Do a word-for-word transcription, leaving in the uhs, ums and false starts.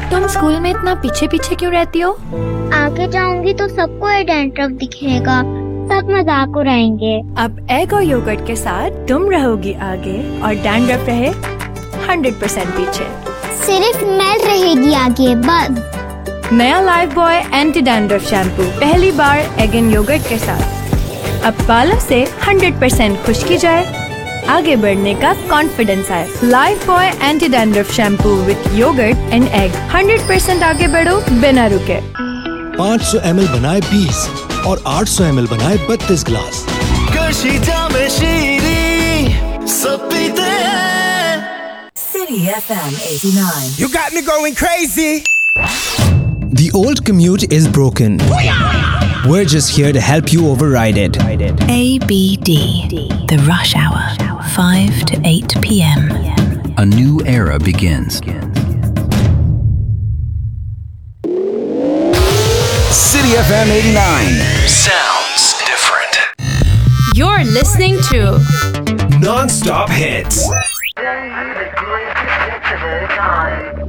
तुम स्कूल में इतना पीछे पीछे क्यों रहती हो? आगे जाऊंगी तो सबको ये डैंड्रफ दिखेगा, सब मजाक उड़ाएंगे। अब एग और योगर्ट के साथ तुम रहोगी आगे और डैंड्रफ रहे हंड्रेड परसेंट पीछे। सिर्फ मेल रहेगी आगे बस। नया life boy anti dandruff shampoo पहली बार एग एंड योगर्ट के साथ। अब बालों से हंड्रेड परसेंट खुशकी जाए, आगे बढ़ने का कॉन्फिडेंस आए। Life boy anti dandruff shampoo with yogurt and egg. Hundred percent आगे बढ़ो बिना रुके। पाँच सौ एम एल बनाए बीस और आठ सौ एम एल बनाए बत्तीस ग्लास। कशी जामे शीरी सब पीते हैं। City F M eighty-nine. You got me going crazy. The old commute is broken. We're just here to help you override it. A B D. The rush hour. five to eight p m. A new era begins. City F M eighty-nine. Sounds different. You're listening to Non-stop hits.